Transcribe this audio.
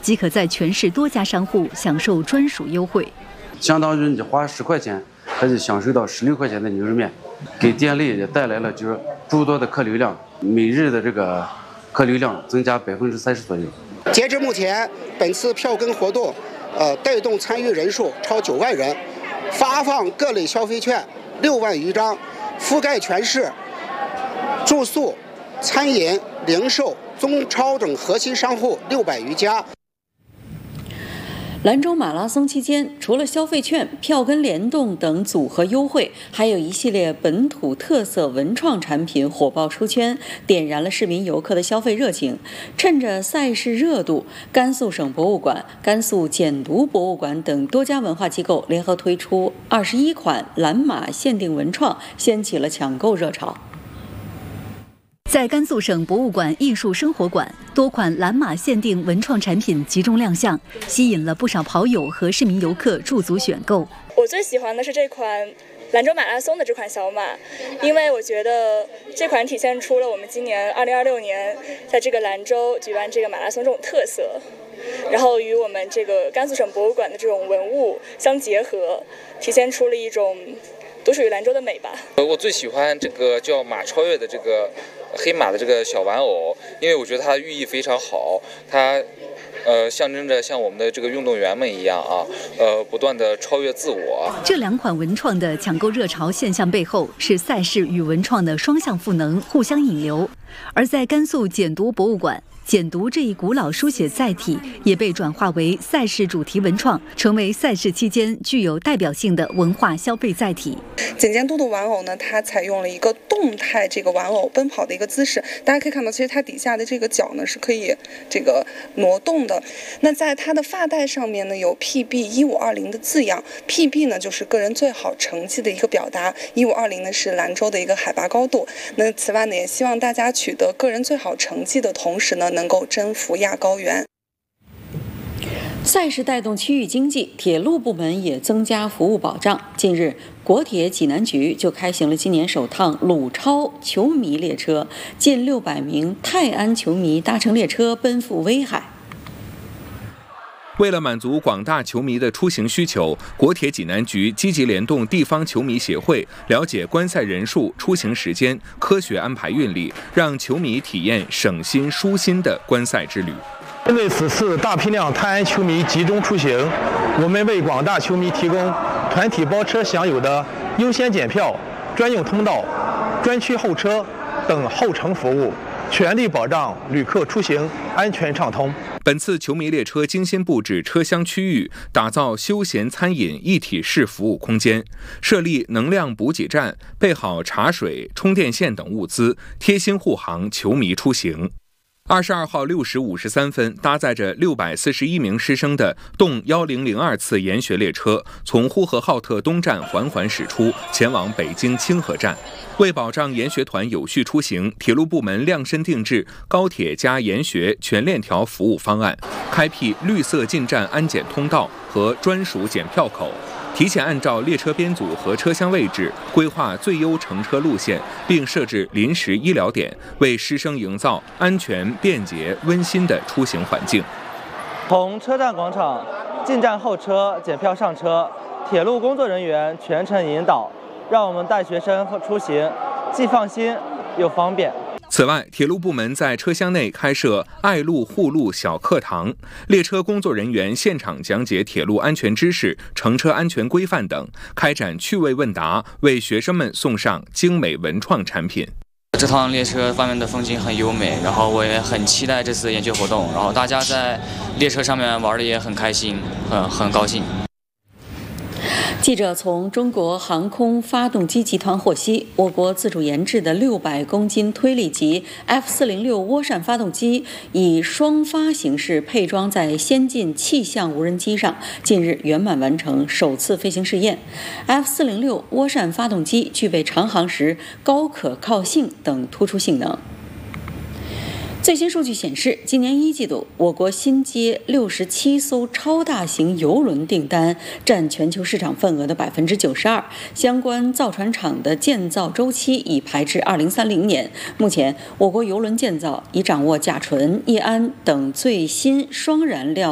即可在全市多家商户享受专属优惠。 相当于你花10块钱，还就享受到16块钱的牛肉面，给店内也带来了就是诸多的客流量，每日的这个客流量增加30%左右。 截至目前，本次票根活动，带动参与人数超9万人，发放各类消费券6万余张，覆盖全市住宿、餐饮、零售、中超等核心商户600余家。 兰州马拉松期间，除了消费券、票根联动等组合优惠，还有一系列本土特色文创产品火爆出圈，点燃了市民游客的消费热情。趁着赛事热度，甘肃省博物馆、甘肃简读博物馆等多家文化机构联合推出21款蓝马限定文创，掀起了抢购热潮。 在甘肃省博物馆艺术生活馆，多款蓝马限定文创产品集中亮相，吸引了不少跑友和市民游客驻足选购。 我最喜欢的是这款兰州马拉松的这款小马，因为我觉得这款体现出了我们今年2026年在这个兰州举办这个马拉松这种特色，然后与我们这个甘肃省博物馆的这种文物相结合，体现出了一种独属于兰州的美吧。 我最喜欢这个叫马超越的这个黑马的这个小玩偶，因为我觉得它的寓意非常好，它象征着像我们的这个运动员们一样啊，不断的超越自我。 这2款文创的抢购热潮现象背后，是赛事与文创的双向赋能，互相引流。而在甘肃简读博物馆，简读这一古老书写载体也被转化为赛事主题文创，成为赛事期间具有代表性的文化消费载体。 简监督的玩偶呢，它采用了一个动态这个玩偶奔跑的一个姿势，大家可以看到，其实它底下的这个脚呢是可以这个挪动的。那在它的发带上面呢有 PB1520的字样 ，PB 呢就是个人最好成绩的一个表达，1520呢是兰州的一个海拔高度。那此外呢，也希望大家取得个人最好成绩的同时呢，能够征服亚高原。 赛事带动区域经济，铁路部门也增加服务保障。近日，国铁济南局就开行了今年首趟鲁超球迷列车，近600名泰安球迷搭乘列车奔赴威海。 为了满足广大球迷的出行需求，国铁济南局积极联动地方球迷协会，了解观赛人数、出行时间，科学安排运力，让球迷体验省心舒心的观赛之旅。 针对此次大批量泰安球迷集中出行，我们为广大球迷提供团体包车享有的优先检票、专用通道、专区候车等后程服务，全力保障旅客出行安全畅通。 本次球迷列车精心布置车厢区域，打造休闲餐饮一体式服务空间，设立能量补给站，备好茶水、充电线等物资，贴心护航球迷出行。22号6时53分，搭载着641名师生的动1002次研学列车，从呼和浩特东站缓缓驶出，前往北京清河站。为保障研学团有序出行，铁路部门量身定制高铁加研学全链条服务方案，开辟绿色进站安检通道和专属检票口，提前按照列车编组和车厢位置规划最优乘车路线，并设置临时医疗点，为师生营造安全、便捷、温馨的出行环境。 从车站广场进站候车、检票上车，铁路工作人员全程引导，让我们带学生出行既放心又方便。 此外，铁路部门在车厢内开设爱路护路小课堂，列车工作人员现场讲解铁路安全知识、乘车安全规范等，开展趣味问答，为学生们送上精美文创产品。 这趟列车外面的风景很优美，然后我也很期待这次研究活动，然后大家在列车上面玩的也很开心，很高兴。 记者从中国航空发动机集团获悉，我国自主研制的600公斤推力级 F406涡扇发动机以双发形式配装在先进气象无人机上，近日圆满完成首次飞行试验。F406涡扇发动机具备长航时高可靠性等突出性能。最新数据显示，今年1季度，我国新接67艘超大型邮轮订单，占全球市场份额的92%。相关造船厂的建造周期已排至2030年。目前，我国邮轮建造已掌握甲醇、液氨等最新双燃料